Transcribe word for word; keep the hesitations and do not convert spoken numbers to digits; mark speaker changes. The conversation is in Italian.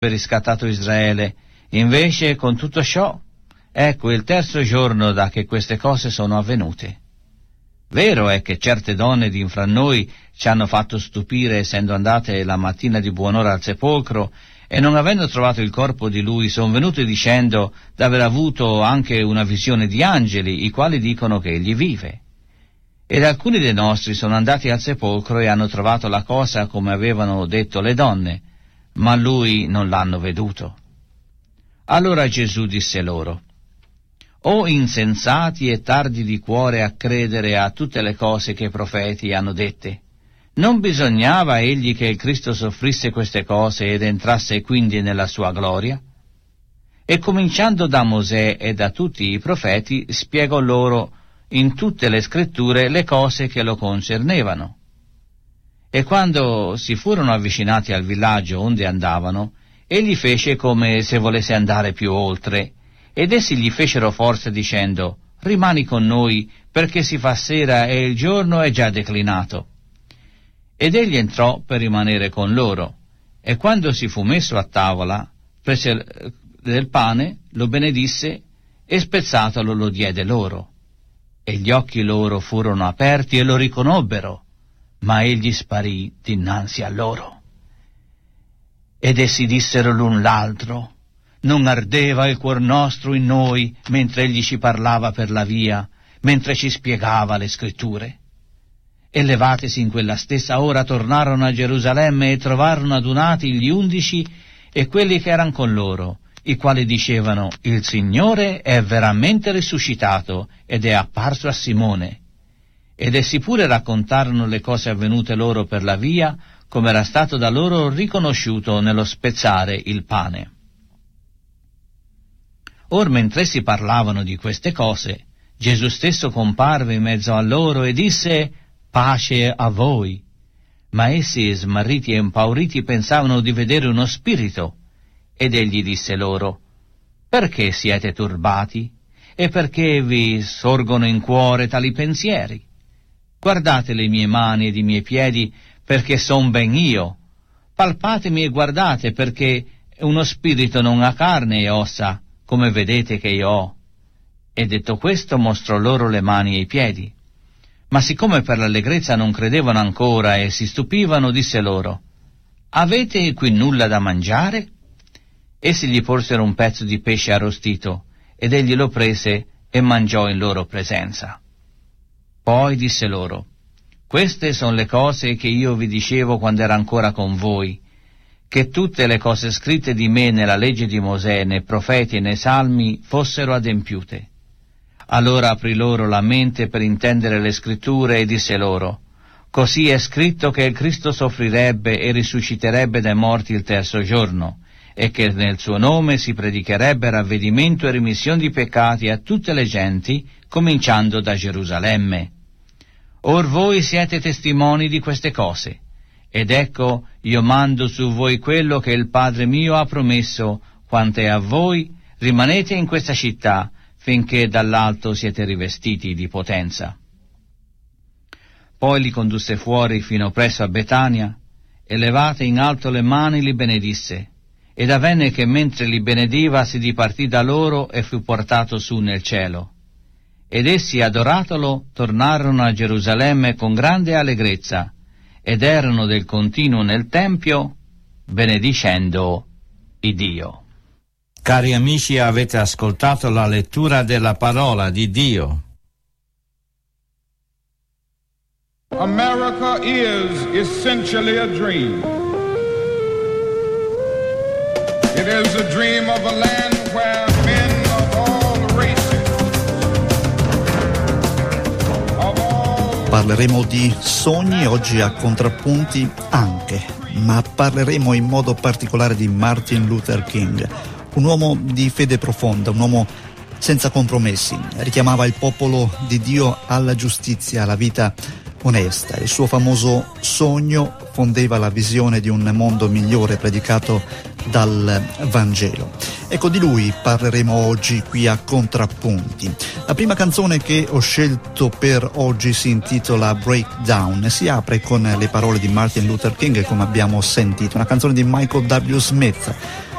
Speaker 1: riscattato Israele. Invece, con tutto ciò, ecco il terzo giorno da che queste cose sono avvenute. Vero è che certe donne di fra noi ci hanno fatto stupire, essendo andate la mattina di buon'ora al sepolcro e non avendo trovato il corpo di lui, sono venute dicendo d'aver avuto anche una visione di angeli, i quali dicono che egli vive. Ed alcuni dei nostri sono andati al sepolcro e hanno trovato la cosa come avevano detto le donne, ma lui non l'hanno veduto. Allora Gesù disse loro: O insensati e tardi di cuore a credere a tutte le cose che i profeti hanno dette, non bisognava egli che il Cristo soffrisse queste cose ed entrasse quindi nella sua gloria? E cominciando da Mosè e da tutti i profeti, spiegò loro in tutte le scritture le cose che lo concernevano. E quando si furono avvicinati al villaggio onde andavano, egli fece come se volesse andare più oltre, ed essi gli fecero forza dicendo: Rimani con noi, perché si fa sera e il giorno è già declinato. Ed egli entrò per rimanere con loro, e quando si fu messo a tavola, prese del pane, lo benedisse e spezzatolo lo diede loro. E gli occhi loro furono aperti e lo riconobbero, ma egli sparì dinanzi a loro. Ed essi dissero l'un l'altro: Non ardeva il cuor nostro in noi, mentre egli ci parlava per la via, mentre ci spiegava le scritture? E levatesi in quella stessa ora tornarono a Gerusalemme e trovarono adunati gli undici e quelli che erano con loro, i quali dicevano: Il Signore è veramente risuscitato ed è apparso a Simone. Ed essi pure raccontarono le cose avvenute loro per la via, come era stato da loro riconosciuto nello spezzare il pane. Or mentre essi parlavano di queste cose, Gesù stesso comparve in mezzo a loro e disse: Pace a voi. Ma essi, smarriti e impauriti, pensavano di vedere uno spirito. Ed egli disse loro: Perché siete turbati? E perché vi sorgono in cuore tali pensieri? Guardate le mie mani ed i miei piedi, perché son ben io. Palpatemi e guardate, perché uno spirito non ha carne e ossa, come vedete che io ho. E detto questo mostrò loro le mani e i piedi. Ma siccome per l'allegrezza non credevano ancora e si stupivano, disse loro: Avete qui nulla da mangiare? Essi gli porsero un pezzo di pesce arrostito, ed egli lo prese e mangiò in loro presenza. Poi disse loro: Queste sono le cose che io vi dicevo quando ero ancora con voi, che tutte le cose scritte di me nella legge di Mosè, nei profeti e nei salmi fossero adempiute. Allora aprì loro la mente per intendere le scritture e disse loro: Così è scritto che il Cristo soffrirebbe e risusciterebbe dai morti il terzo giorno, e che nel suo nome si predicherebbe ravvedimento e remissione di peccati a tutte le genti, cominciando da Gerusalemme. Or voi siete testimoni di queste cose, ed ecco io mando su voi quello che il Padre mio ha promesso. Quanto è a voi, rimanete in questa città, finché dall'alto siete rivestiti di potenza. Poi li condusse fuori fino presso a Betania, e levate in alto le mani li benedisse. Ed avvenne che mentre li benediva si dipartì da loro e fu portato su nel cielo. Ed essi, adoratolo, tornarono a Gerusalemme con grande allegrezza, ed erano del continuo nel Tempio, benedicendo il Dio.
Speaker 2: Cari amici, avete ascoltato la lettura della parola di Dio.
Speaker 3: America is essentially a dream. It is a dream of a land where men of all races, of all...
Speaker 4: Parleremo di sogni oggi a Contrappunti anche, ma parleremo in modo particolare di Martin Luther King, un uomo di fede profonda, un uomo senza compromessi. Richiamava il popolo di Dio alla giustizia, alla vita onesta. Il suo famoso sogno fondeva la visione di un mondo migliore predicato dal Vangelo. Ecco, di lui parleremo oggi qui a Contrappunti. La prima canzone che ho scelto per oggi si intitola Breakdown e si apre con le parole di Martin Luther King, come abbiamo sentito, una canzone di Michael W. Smith.